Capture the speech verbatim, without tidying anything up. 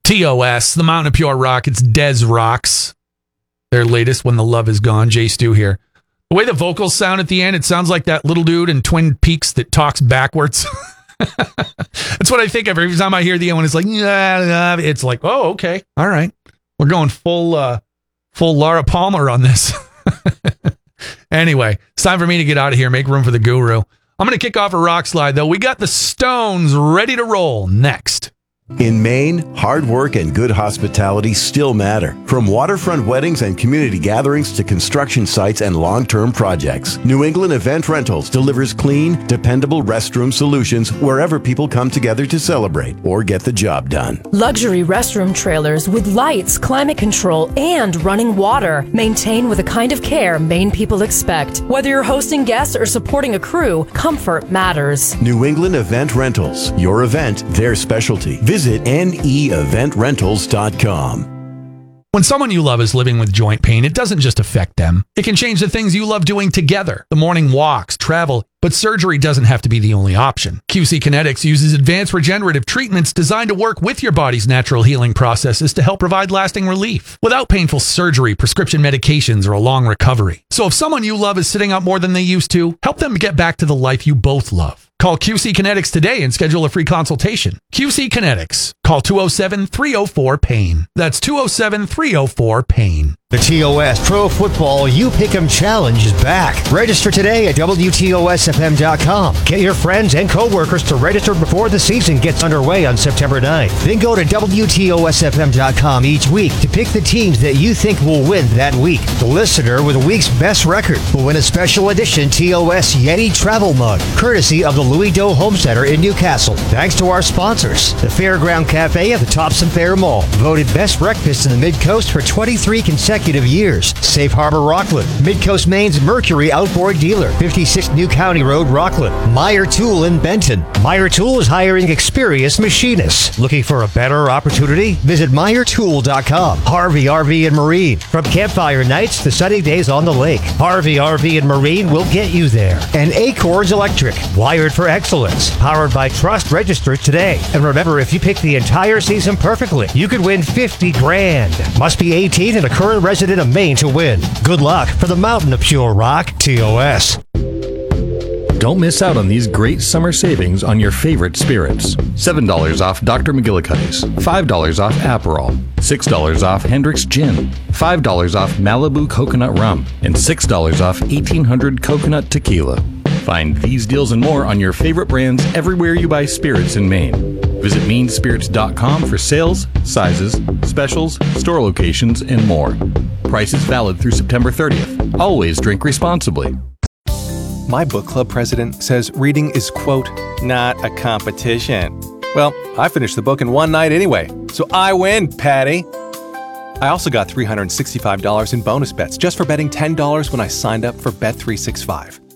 T O S, the Mountain of Pure Rock. It's Des Rocks. Their latest, When the Love Is Gone. Jay Stu here. The way the vocals sound at the end, it sounds like that little dude in Twin Peaks that talks backwards. That's what I think of every time I hear the end when it's like, yeah, it's like, oh, okay. All right. We're going full, uh, full Laura Palmer on this. Anyway, it's time for me to get out of here. Make room for the guru. I'm going to kick off a rock slide, though. We got the Stones ready to roll next. In Maine, hard work and good hospitality still matter. From waterfront weddings and community gatherings to construction sites and long-term projects, New England Event Rentals delivers clean, dependable restroom solutions wherever people come together to celebrate or get the job done. Luxury restroom trailers with lights, climate control, and running water. Maintained with the kind of care Maine people expect. Whether you're hosting guests or supporting a crew, comfort matters. New England Event Rentals. Your event, their specialty. Visit N E event rentals dot com. When someone you love is living with joint pain, it doesn't just affect them. It can change the things you love doing together. The morning walks, travel, but surgery doesn't have to be the only option. Q C Kinetics uses advanced regenerative treatments designed to work with your body's natural healing processes to help provide lasting relief without painful surgery, prescription medications, or a long recovery. So if someone you love is sitting out more than they used to, help them get back to the life you both love. Call Q C Kinetics today and schedule a free consultation. Q C Kinetics. Call two oh seven, three oh four, pain. That's two oh seven, three oh four, pain. The T O S Pro Football You Pick'em Challenge is back. Register today at W T O S F M dot com. Get your friends and coworkers to register before the season gets underway on September ninth. Then go to W T O S F M dot com each week to pick the teams that you think will win that week. The listener with the week's best record will win a special edition T O S Yeti travel mug, courtesy of the Louis Doe Home Center in Newcastle. Thanks to our sponsors, the Fairground Cafe at the Thompson Fair Mall, voted best breakfast in the Mid-Coast for twenty-three consecutive years. Safe Harbor Rockland, Mid-Coast Maine's Mercury Outboard Dealer, fifty-six New County Road, Rockland. Meyer Tool in Benton. Meyer Tool is hiring experienced machinists. Looking for a better opportunity? Visit Meyer Tool dot com. Harvey R V and Marine. From campfire nights to sunny days on the lake, Harvey R V and Marine will get you there. And Acorns Electric, wired for excellence. Powered by Trust. Register today. And remember, if you pick the entire season perfectly, you could win fifty grand. Must be eighteen and a current resident of Maine to win. Good luck for the Mountain of Pure Rock, T O S. Don't miss out on these great summer savings on your favorite spirits. seven dollars off Doctor McGillicuddy's, five dollars off Aperol, six dollars off Hendrick's Gin, five dollars off Malibu Coconut Rum, and six dollars off eighteen hundred Coconut Tequila. Find these deals and more on your favorite brands everywhere you buy spirits in Maine. Visit Maine Spirits dot com for sales, sizes, specials, store locations, and more. Prices valid through September thirtieth. Always drink responsibly. My book club president says reading is, quote, not a competition. Well, I finished the book in one night anyway, so I win, Patty. I also got three hundred sixty-five dollars in bonus bets just for betting ten dollars when I signed up for Bet three sixty-five.